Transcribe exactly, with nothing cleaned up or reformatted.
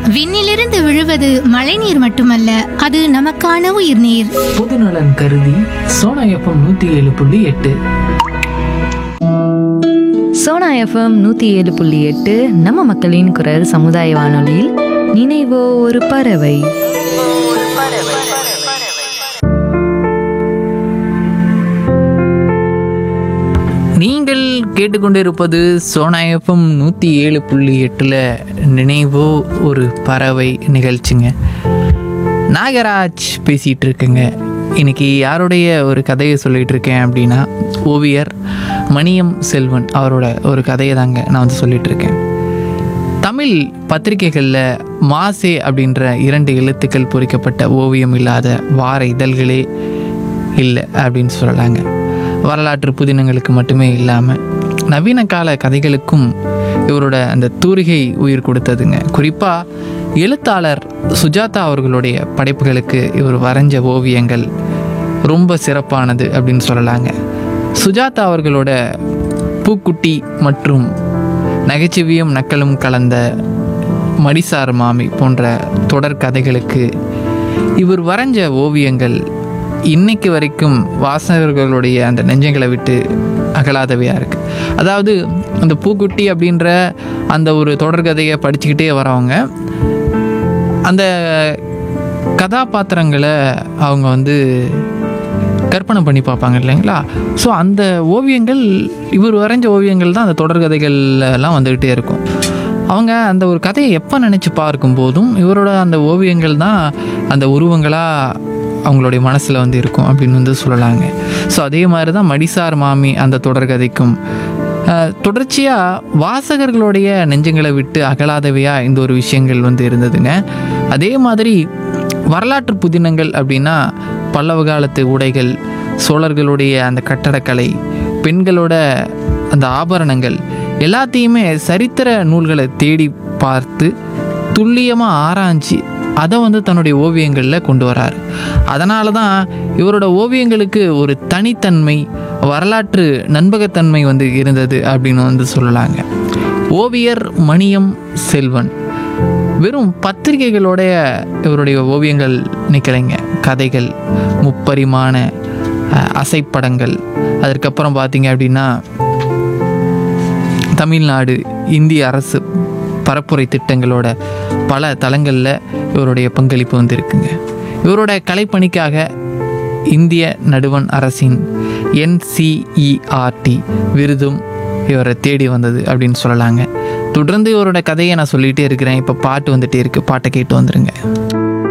விண்ணிலிருந்து விழுவது மழைநீர் மட்டுமல்ல, அது நமக்கான உயிர்நீர். பொதுநலன் கருதி சோனா எஃப்எம் நூத்தி ஏழு புள்ளி எட்டு. சோனா எஃப்எம் நூற்றி ஏழு புள்ளி எட்டு நம்ம மக்களின் குரல் சமுதாய வானொலியில் நினைவோ ஒரு பறவை. நீங்கள் கேட்டுக்கொண்டிருப்பது சோனா எஃப்எம் நூற்றி ஏழு புள்ளி எட்டில் நினைவோ ஒரு பறவை நிகழ்ச்சிங்க. நாகராஜ் பேசிகிட்டு இருக்குங்க. இன்றைக்கி யாருடைய ஒரு கதையை சொல்லிகிட்டு இருக்கேன் அப்படின்னா, ஓவியர் மணியம் செல்வன் அவரோட ஒரு கதையை தாங்க நான் வந்து சொல்லிகிட்டு இருக்கேன். தமிழ் பத்திரிகைகளில் மாசே அப்படின்ற இரண்டு எழுத்துக்கள் பொறிக்கப்பட்ட ஓவியம் இல்லாத வார இதழ்களே இல்லை அப்படின்னு சொல்லலாங்க. வரலாற்று புதினங்களுக்கு மட்டுமே இல்லாமல் நவீன கால கதைகளுக்கும் இவரோட அந்த தூரிகை உயிர் கொடுத்ததுங்க. குறிப்பாக எழுத்தாளர் சுஜாதா அவர்களுடைய படைப்புகளுக்கு இவர் வரைஞ்ச ஓவியங்கள் ரொம்ப சிறப்பானது அப்படின்னு சொல்லலாங்க. சுஜாதா அவர்களோட பூக்குட்டி மற்றும் நகைச்சுவையும் நக்கலும் கலந்த மடிசார் மாமி போன்ற தொடர் கதைகளுக்கு இவர் வரைஞ்ச ஓவியங்கள் இன்னைக்கு வரைக்கும் வாசகர்களுடைய அந்த நெஞ்சங்களை விட்டு அகலாதவையாக இருக்குது. அதாவது அந்த பூக்குட்டி அப்படின்ற அந்த ஒரு தொடர்கதையை படிச்சுக்கிட்டே வரவங்க அந்த கதாபாத்திரங்களை அவங்க வந்து கற்பனை பண்ணி பார்ப்பாங்க இல்லைங்களா. ஸோ அந்த ஓவியங்கள், இவர் வரைஞ்ச ஓவியங்கள் தான் அந்த தொடர்கதைகள்லாம் வந்துக்கிட்டே இருக்கும். அவங்க அந்த ஒரு கதையை எப்போ நினச்சி பார்க்கும்போதும் இவரோட அந்த ஓவியங்கள் தான் அந்த உருவங்களாக அவங்களுடைய மனசில் வந்து இருக்கும் அப்படின்னு வந்து சொல்லலாங்க. ஸோ அதே மாதிரி தான் மடிசார் மாமி அந்த தொடர்கதைக்கும் தொடர்ச்சியாக வாசகர்களுடைய நெஞ்சங்களை விட்டு அகலாதவையாக இந்த ஒரு விஷயங்கள் வந்து இருந்ததுங்க. அதே மாதிரி வரலாற்று புதினங்கள் அப்படின்னா பல்லவ காலத்து உடைகள், சோழர்களுடைய அந்த கட்டடக்கலை, பெண்களோட அந்த ஆபரணங்கள் எல்லாத்தையுமே சரித்திர நூல்களை தேடி பார்த்து துல்லியமாக ஆராய்ச்சி அதை வந்து தன்னுடைய ஓவியங்களில் கொண்டு வரார். அதனால தான் இவரோட ஓவியங்களுக்கு ஒரு தனித்தன்மை, வரலாற்று நண்பகத்தன்மை வந்து இருந்தது அப்படின்னு வந்து சொல்லலாங்க. ஓவியர் மணியம் செல்வன் வெறும் பத்திரிகைகளோடைய இவருடைய ஓவியங்கள் நிற்கலைங்க. கதைகள், முப்பரிமாண அசைப்படங்கள், அதற்கப்புறம் பார்த்தீங்க அப்படின்னா தமிழ்நாடு இந்திய அரசு பரப்புரை திட்டங்களோட பல தளங்களில் இவருடைய பங்களிப்பு வந்து இருக்குங்க. இவரோட கலைப்பணிக்காக இந்திய நடுவண் அரசின் N C E R D விருதும் இவரை தேடி வந்தது அப்படின்னு சொல்லலாங்க. தொடர்ந்து இவரோட கதையை நான் சொல்லிகிட்டே இருக்கிறேன். இப்போ பாட்டு வந்துகிட்டே இருக்குது, பாட்டை கேட்டு வந்துடுங்க.